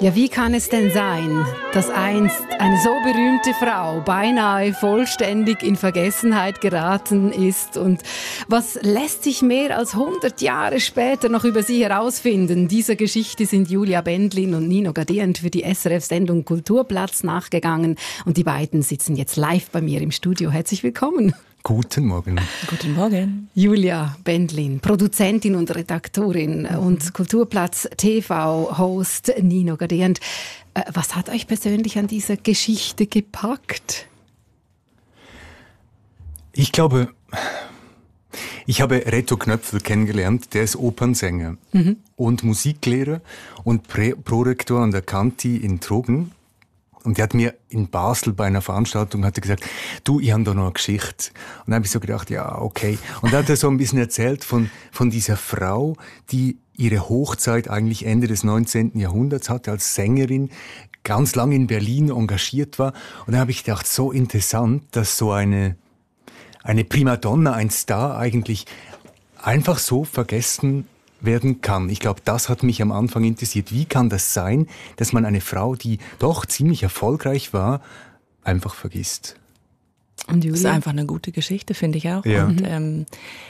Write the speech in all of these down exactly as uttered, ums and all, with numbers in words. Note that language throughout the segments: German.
Ja, wie kann es denn sein, dass einst eine so berühmte Frau beinahe vollständig in Vergessenheit geraten ist? Und was lässt sich mehr als hundert Jahre später noch über sie herausfinden? Dieser Geschichte sind Julia Bendlin und Nino Gadehnt für die S R F-Sendung Kulturplatz nachgegangen. Und die beiden sitzen jetzt live bei mir im Studio. Herzlich willkommen. Guten Morgen. Guten Morgen. Julia Bendlin, Produzentin und Redaktorin mhm. und Kulturplatz T V-Host Nino Gadehnt. Was hat euch persönlich an dieser Geschichte gepackt? Ich glaube, ich habe Reto Knöpfel kennengelernt. Der ist Opernsänger mhm. und Musiklehrer und Prä- Prorektor an der Kanti in Trogen. Und der hat mir in Basel bei einer Veranstaltung hat er gesagt, du, ich habe da noch eine Geschichte. Und dann habe ich so gedacht, ja, okay. Und dann hat er so ein bisschen erzählt von, von dieser Frau, die ihre Hochzeit eigentlich Ende des neunzehnten Jahrhunderts hatte, als Sängerin, ganz lange in Berlin engagiert war. Und dann habe ich gedacht, so interessant, dass so eine, eine Primadonna, ein Star eigentlich einfach so vergessen werden kann. Ich glaube, das hat mich am Anfang interessiert. Wie kann das sein, dass man eine Frau, die doch ziemlich erfolgreich war, einfach vergisst? Und Julia? Das ist einfach eine gute Geschichte, finde ich auch. Ja. Und ähm,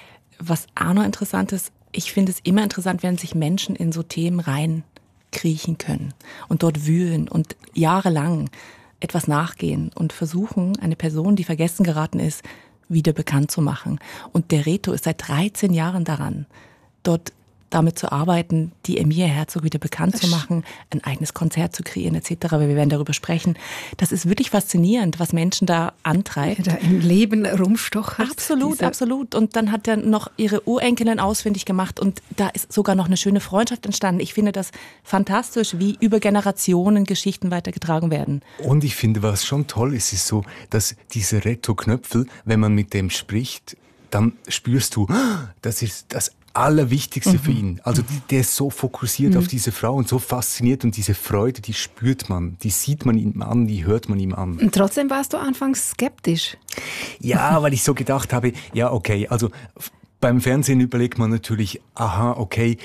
was auch noch interessant ist, ich finde es immer interessant, wenn sich Menschen in so Themen reinkriechen können und dort wühlen und jahrelang etwas nachgehen und versuchen, eine Person, die vergessen geraten ist, wieder bekannt zu machen. Und der Reto ist seit dreizehn Jahren daran, dort damit zu arbeiten, die Emilia Herzog wieder bekannt zu machen, ein eigenes Konzert zu kreieren et cetera. Wir werden darüber sprechen. Das ist wirklich faszinierend, was Menschen da antreibt. Da im Leben rumstochert. Absolut, absolut. Und dann hat er noch ihre Urenkelin ausfindig gemacht und da ist sogar noch eine schöne Freundschaft entstanden. Ich finde das fantastisch, wie über Generationen Geschichten weitergetragen werden. Und ich finde, was schon toll ist, ist so, dass dieser Reto Knöpfel, wenn man mit dem spricht, dann spürst du, das ist das Allerwichtigste mhm. für ihn. Also der ist so fokussiert mhm. auf diese Frau und so fasziniert und diese Freude, die spürt man, die sieht man ihm an, die hört man ihm an. Und trotzdem warst du anfangs skeptisch. Ja, weil ich so gedacht habe, ja okay, also beim Fernsehen überlegt man natürlich, aha, okay,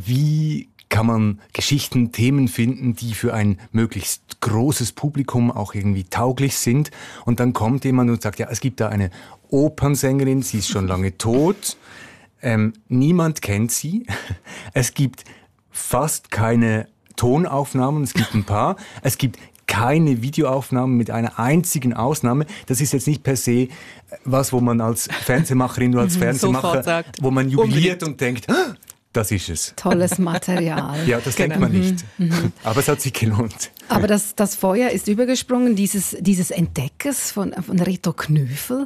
wie kann man Geschichten, Themen finden, die für ein möglichst großes Publikum auch irgendwie tauglich sind. Und dann kommt jemand und sagt, ja, es gibt da eine Opernsängerin, sie ist schon lange tot. Ähm, niemand kennt sie. Es gibt fast keine Tonaufnahmen, es gibt ein paar. Es gibt keine Videoaufnahmen mit einer einzigen Ausnahme. Das ist jetzt nicht per se was, wo man als Fernsehmacherin oder als Fernsehmacher, sagt, wo man jubiliert unbedingt und denkt, ah, das ist es. Tolles Material. Ja, das genau. denkt man nicht. Mhm. Aber es hat sich gelohnt. Aber das, das Feuer ist übergesprungen, dieses, dieses Entdeckers von, von Reto Knöpfel.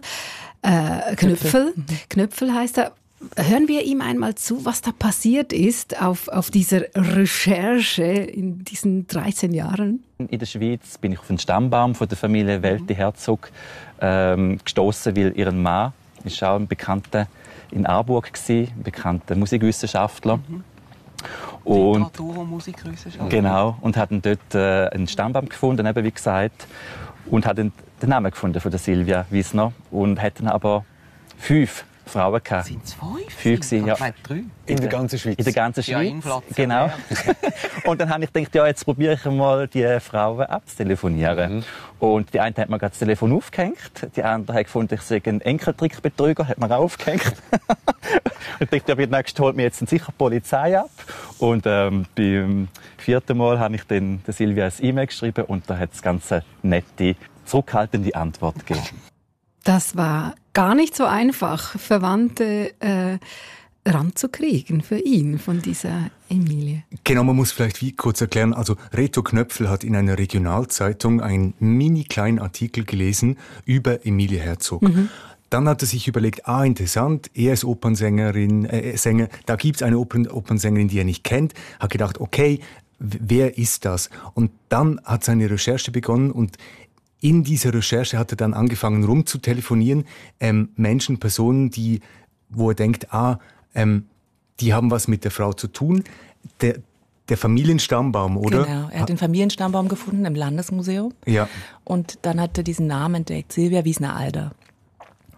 Äh, Knöpfel. Mhm. Knöpfel heißt er. Hören wir ihm einmal zu, was da passiert ist auf, auf dieser Recherche in diesen dreizehn Jahren. In der Schweiz bin ich auf den Stammbaum von der Familie Welti Herzog ähm, gestoßen, weil ihr Mann ist auch ein Bekannter in Aarburg gewesen, ein bekannter Musikwissenschaftler. Mhm. Und Musikwissenschaftler. Genau, und hat dort äh, einen Stammbaum gefunden, eben wie gesagt, und hat den, den Namen gefunden von der Silvia Wiesner und hat dann aber fünf Frauen gehabt. Sind es fünf? Fünf gewesen, ja. Drei. In der ganzen Schweiz? In der ganzen Schweiz, ja, Inflation, genau. Ja. Und dann habe ich gedacht, ja, jetzt probiere ich mal, die Frauen abzutelefonieren. Mhm. Und die eine hat mir gerade das Telefon aufgehängt, die andere hat gefunden, ich sei ein Enkeltrickbetrüger, hat mir auch aufgehängt. Ich dachte, ja, bei der nächsten holt mir jetzt sicher die Polizei ab. Und ähm, beim vierten Mal habe ich dann der Silvia ein E-Mail geschrieben und da hat es ganz eine nette, zurückhaltende Antwort gegeben. Das war gar nicht so einfach, Verwandte äh, ranzukriegen für ihn von dieser Emilie. Genau, man muss vielleicht wie kurz erklären, also Reto Knöpfel hat in einer Regionalzeitung einen mini kleinen Artikel gelesen über Emilie Herzog. Mhm. Dann hat er sich überlegt, ah, interessant, er ist Opernsängerin, äh, Sänger, da gibt es eine Opern, Opernsängerin, die er nicht kennt, hat gedacht, okay, wer ist das? Und dann hat seine Recherche begonnen und in dieser Recherche hat er dann angefangen rumzutelefonieren, ähm, Menschen, Personen, die, wo er denkt, ah, ähm, die haben was mit der Frau zu tun. Der, der Familienstammbaum, oder? Genau, er hat den Familienstammbaum gefunden im Landesmuseum. Ja. Und dann hat er diesen Namen entdeckt, Silvia Wiesner-Alder.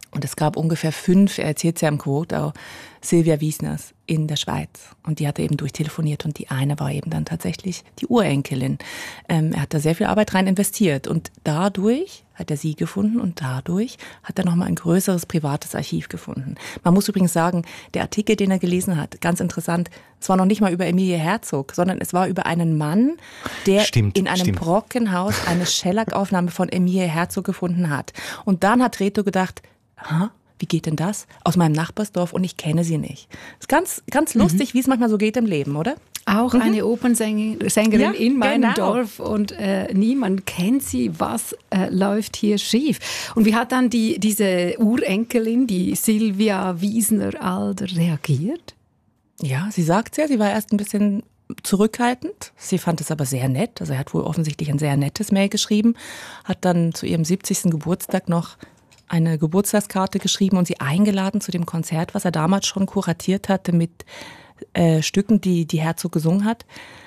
Und es gab ungefähr fünf, er erzählt es ja im Quote auch, Sylvia Wiesners in der Schweiz. Und die hat er eben durchtelefoniert und die eine war eben dann tatsächlich die Urenkelin. Ähm, er hat da sehr viel Arbeit rein investiert und dadurch hat er sie gefunden und dadurch hat er nochmal ein größeres privates Archiv gefunden. Man muss übrigens sagen, der Artikel, den er gelesen hat, ganz interessant, es war noch nicht mal über Emilie Herzog, sondern es war über einen Mann, der stimmt, in einem stimmt. Brockenhaus eine Schellack-Aufnahme von Emilie Herzog gefunden hat. Und dann hat Reto gedacht, ha, wie geht denn das? Aus meinem Nachbarsdorf und ich kenne sie nicht. Das ist ganz, ganz lustig, mhm. wie es manchmal so geht im Leben, oder? Auch mhm. eine Opernsängerin ja, in meinem genau. Dorf und äh, niemand kennt sie. Was äh, läuft hier schief? Und wie hat dann die, diese Urenkelin, die Sylvia Wiesner-Alder, reagiert? Ja, sie sagt ja, sie war erst ein bisschen zurückhaltend. Sie fand es aber sehr nett. Also er hat wohl offensichtlich ein sehr nettes Mail geschrieben, hat dann zu ihrem siebzigsten Geburtstag noch eine Geburtstagskarte geschrieben und sie eingeladen zu dem Konzert, was er damals schon kuratiert hatte mit äh, Stücken, die die Herzog gesungen hat.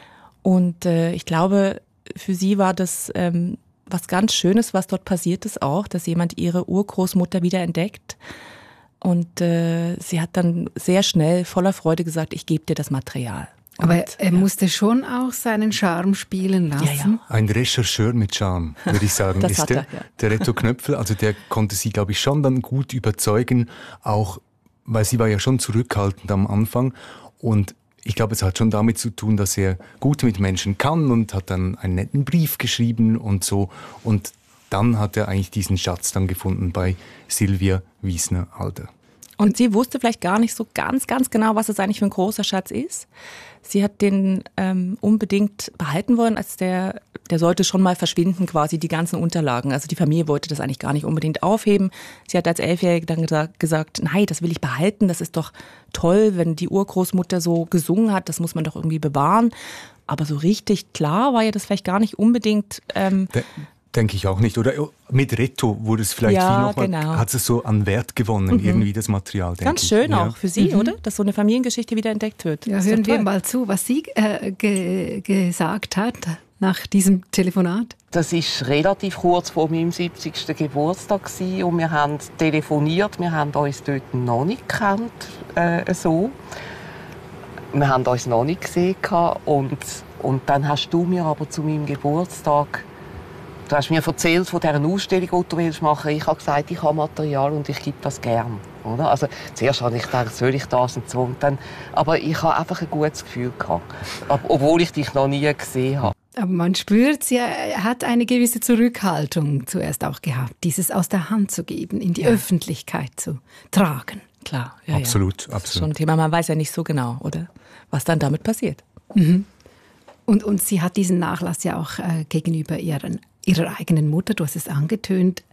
Und äh, ich glaube, für sie war das ähm, was ganz Schönes, was dort passiert ist auch, dass jemand ihre Urgroßmutter wiederentdeckt. Und äh, sie hat dann sehr schnell voller Freude gesagt, ich gebe dir das Material. Aber und, er ja. musste schon auch seinen Charme spielen lassen. Ja, ja. Ein Rechercheur mit Charme, würde ich sagen, Das ist hat der. er, ja. Der Reto Knöpfel, also der konnte sie, glaube ich, schon dann gut überzeugen, auch, weil sie war ja schon zurückhaltend am Anfang. Und ich glaube, es hat schon damit zu tun, dass er gut mit Menschen kann und hat dann einen netten Brief geschrieben und so. Und dann hat er eigentlich diesen Schatz dann gefunden bei Sylvia Wiesner-Alder. Und sie wusste vielleicht gar nicht so ganz, ganz genau, was es eigentlich für ein großer Schatz ist. Sie hat den ähm, unbedingt behalten wollen, als der, der sollte schon mal verschwinden quasi, die ganzen Unterlagen. Also die Familie wollte das eigentlich gar nicht unbedingt aufheben. Sie hat als Elfjährige dann gesagt, gesagt, nein, das will ich behalten, das ist doch toll, wenn die Urgroßmutter so gesungen hat, das muss man doch irgendwie bewahren. Aber so richtig klar war ja das vielleicht gar nicht unbedingt. Ähm, De- Denke ich auch nicht. Oder mit Reto wurde es vielleicht ja, wie nochmal, genau. hat es so an Wert gewonnen, mhm. irgendwie das Material, denke Ganz ich. schön ja. auch für Sie, mhm. oder? Dass so eine Familiengeschichte wieder entdeckt wird. Ja, hören wir mal zu, was sie äh, ge- gesagt hat nach diesem Telefonat. Das war relativ kurz vor meinem siebzigsten Geburtstag und wir haben telefoniert. Wir haben uns dort noch nicht gekannt, äh, so. Wir haben uns noch nicht gesehen und, und dann hast du mir aber zu meinem Geburtstag Du hast mir erzählt von dieser Ausstellung, die du willst machen. Ich habe gesagt, ich habe Material und ich gebe das gern. Oder? Also, zuerst habe ich gedacht, soll ich das und so. Und dann, aber ich habe einfach ein gutes Gefühl gehabt, obwohl ich dich noch nie gesehen habe. Aber man spürt, sie hat eine gewisse Zurückhaltung zuerst auch gehabt, dieses aus der Hand zu geben, in die ja. Öffentlichkeit zu tragen. Klar, ja, absolut, ja. absolut. Das ist schon ein Thema, man weiß ja nicht so genau, oder? Was dann damit passiert. Mhm. Und, und sie hat diesen Nachlass ja auch äh, gegenüber ihren, ihrer eigenen Mutter, du hast es angetönt,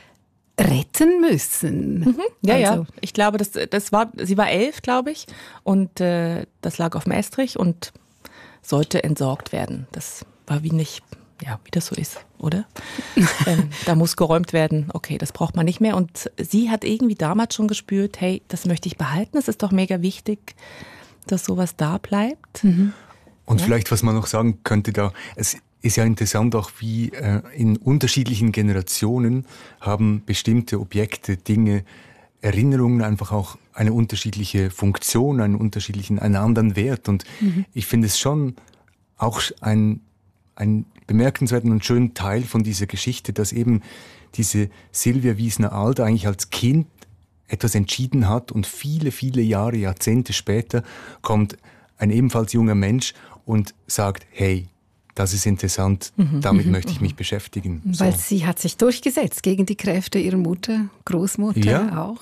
retten müssen. Mhm. Ja, also. ja. Ich glaube, das, das war, sie war elf, glaube ich, und äh, das lag auf dem Estrich und sollte entsorgt werden. Das war wie nicht, ja, wie das so ist, oder? ähm, da muss geräumt werden. Okay, das braucht man nicht mehr. Und sie hat irgendwie damals schon gespürt, hey, das möchte ich behalten. Es ist doch mega wichtig, dass sowas da bleibt. Mhm. Und ja. vielleicht, was man noch sagen könnte da, es ist ja interessant auch, wie äh, in unterschiedlichen Generationen haben bestimmte Objekte, Dinge, Erinnerungen einfach auch eine unterschiedliche Funktion, einen unterschiedlichen, einen anderen Wert. Und mhm. ich finde es schon auch ein, ein bemerkenswerten und schönen Teil von dieser Geschichte, dass eben diese Sylvia Wiesner-Alder eigentlich als Kind etwas entschieden hat und viele, viele Jahre, Jahrzehnte später kommt ein ebenfalls junger Mensch und sagt, hey, das ist interessant, mhm. damit mhm. möchte ich mich beschäftigen. Weil so. sie hat sich durchgesetzt gegen die Kräfte ihrer Mutter, Großmutter ja. auch.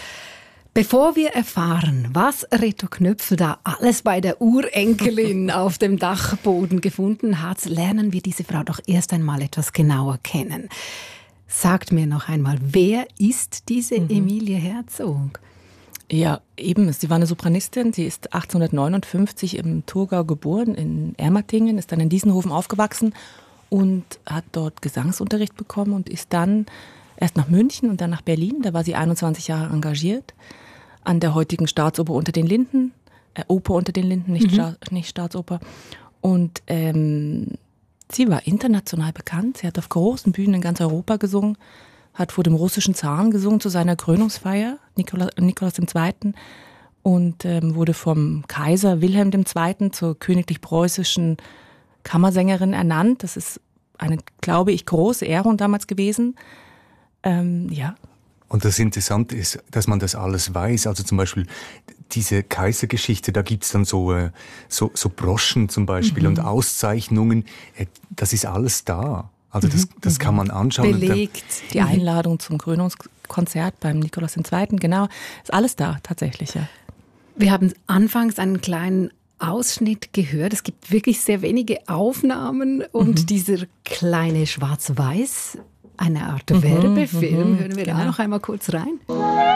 Bevor wir erfahren, was Reto Knöpfel da alles bei der Urenkelin auf dem Dachboden gefunden hat, lernen wir diese Frau doch erst einmal etwas genauer kennen. Sagt mir noch einmal, wer ist diese mhm. Emilie Herzog? Ja, eben. Sie war eine Sopranistin. Sie ist achtzehnhundertneunundfünfzig im Thurgau geboren, in Ermatingen, ist dann in Diessenhofen aufgewachsen und hat dort Gesangsunterricht bekommen und ist dann erst nach München und dann nach Berlin. Da war sie einundzwanzig Jahre engagiert an der heutigen Staatsoper unter den Linden, äh, Oper unter den Linden, nicht, mhm. Sta- nicht Staatsoper. Und ähm, sie war international bekannt. Sie hat auf großen Bühnen in ganz Europa gesungen. hat vor dem russischen Zaren gesungen zu seiner Krönungsfeier, Nikolaus, Nikolaus der Zweite. Und ähm, wurde vom Kaiser Wilhelm der Zweite zur königlich-preußischen Kammersängerin ernannt. Das ist eine, glaube ich, große Ehrung damals gewesen. Ähm, ja. Und das Interessante ist, dass man das alles weiß. Also zum Beispiel diese Kaisergeschichte, da gibt's dann so, äh, so, so Broschen zum Beispiel mhm. und Auszeichnungen. Äh, das ist alles da. Also das, das kann man anschauen. Belegt. Die Einladung zum Krönungskonzert beim Nikolaus der Zweite, genau. Ist alles da, tatsächlich, ja. Wir haben anfangs einen kleinen Ausschnitt gehört. Es gibt wirklich sehr wenige Aufnahmen und mhm. dieser kleine Schwarz-Weiß, eine Art Werbefilm, mhm, hören wir genau. da noch einmal kurz rein.